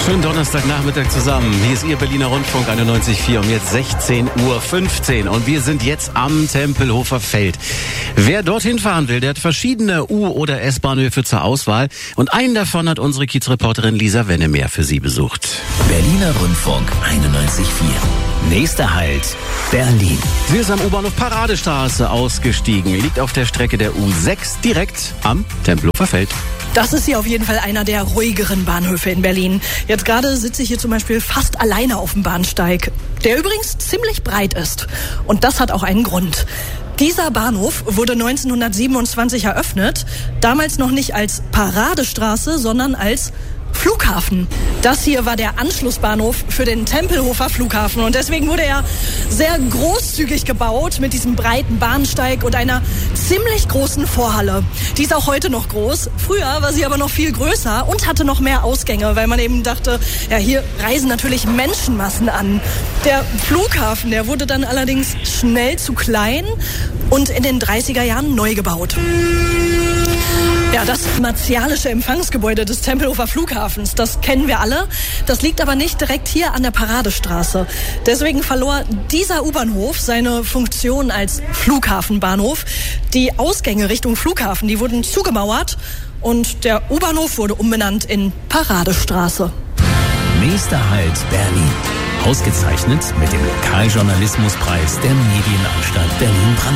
Schönen Donnerstagnachmittag zusammen. Hier ist Ihr Berliner Rundfunk 91.4 um jetzt 16:15 Uhr. Und wir sind jetzt am Tempelhofer Feld. Wer dorthin fahren will, der hat verschiedene U- oder S-Bahnhöfe zur Auswahl. Und einen davon hat unsere Kiezreporterin Lisa Wennemeer für Sie besucht. Berliner Rundfunk 91.4. Nächster Halt, Berlin. Sie ist am U-Bahnhof Paradestraße ausgestiegen. Liegt auf der Strecke der U6 direkt am Tempelhofer Feld. Das ist hier auf jeden Fall einer der ruhigeren Bahnhöfe in Berlin. Jetzt gerade sitze ich hier zum Beispiel fast alleine auf dem Bahnsteig, der übrigens ziemlich breit ist. Und das hat auch einen Grund. Dieser Bahnhof wurde 1927 eröffnet, damals noch nicht als Paradestraße, sondern als Flughafen. Das hier war der Anschlussbahnhof für den Tempelhofer Flughafen und deswegen wurde er sehr großzügig gebaut mit diesem breiten Bahnsteig und einer ziemlich großen Vorhalle. Die ist auch heute noch groß. Früher war sie aber noch viel größer und hatte noch mehr Ausgänge, weil man eben dachte, ja, hier reisen natürlich Menschenmassen an. Der Flughafen, der wurde dann allerdings schnell zu klein und in den 30er Jahren neu gebaut. Ja, das martialische Empfangsgebäude des Tempelhofer Flughafens, das kennen wir alle. Das liegt aber nicht direkt hier an der Paradestraße. Deswegen verlor dieser U-Bahnhof seine Funktion als Flughafenbahnhof. Die Ausgänge Richtung Flughafen, die wurden zugemauert und der U-Bahnhof wurde umbenannt in Paradestraße. Nächster Halt, Berlin. Ausgezeichnet mit dem Lokaljournalismuspreis der Medienanstalt Berlin-Brandenburg.